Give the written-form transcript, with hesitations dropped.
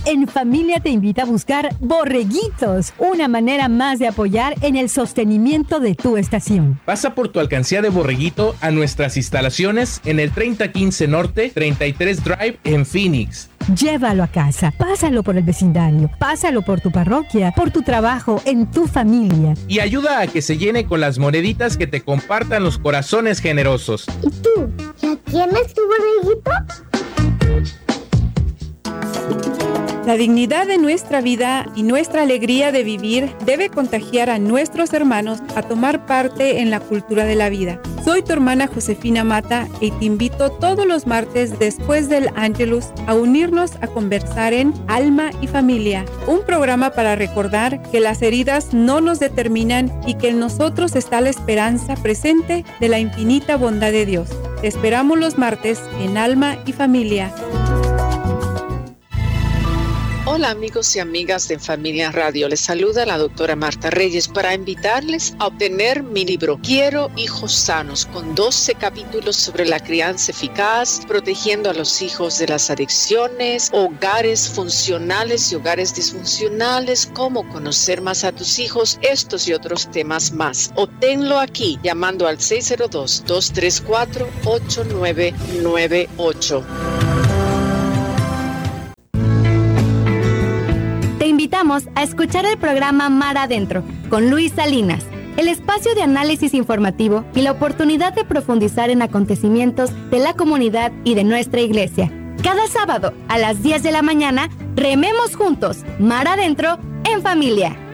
En Familia te invita a buscar Borreguitos, una manera más de apoyar en el sostenimiento de tu estación. Pasa por tu alcancía de Borreguito a nuestras instalaciones en el 3015 Norte, 33 Drive en Phoenix. Llévalo a casa, pásalo por el vecindario, pásalo por tu parroquia, por tu trabajo, en tu familia. Y ayuda a que se llene con las moneditas que te compartan los corazones generosos. ¿Y tú? ¿Ya tienes tu borreguito? La dignidad de nuestra vida y nuestra alegría de vivir debe contagiar a nuestros hermanos a tomar parte en la cultura de la vida. Soy tu hermana Josefina Mata y te invito todos los martes después del Ángelus a unirnos a conversar en Alma y Familia, un programa para recordar que las heridas no nos determinan y que en nosotros está la esperanza presente de la infinita bondad de Dios. Te esperamos los martes en Alma y Familia. Hola amigos y amigas de Familia Radio, les saluda la doctora Marta Reyes para invitarles a obtener mi libro Quiero hijos sanos, con 12 capítulos sobre la crianza eficaz, protegiendo a los hijos de las adicciones, hogares funcionales y hogares disfuncionales, cómo conocer más a tus hijos, estos y otros temas más. Obténlo aquí llamando al 602-234-8998. Te invitamos a escuchar el programa Mar Adentro con Luis Salinas, el espacio de análisis informativo y la oportunidad de profundizar en acontecimientos de la comunidad y de nuestra iglesia. Cada sábado a las 10 de la mañana, rememos juntos, Mar Adentro en familia.